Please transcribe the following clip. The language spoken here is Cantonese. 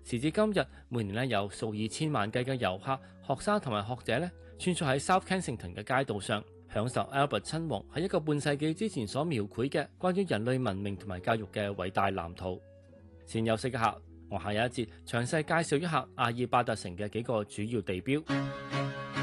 時至今日，每年有數以千萬計嘅遊客、學生同埋學者穿梭喺 South Kensington 嘅街道上，享受 Albert 親王喺一個半世紀之前所描繪嘅關於人類文明同埋教育嘅偉大藍圖。先休息一下，我下有一節詳細介紹一下阿爾伯特城嘅幾個主要地標。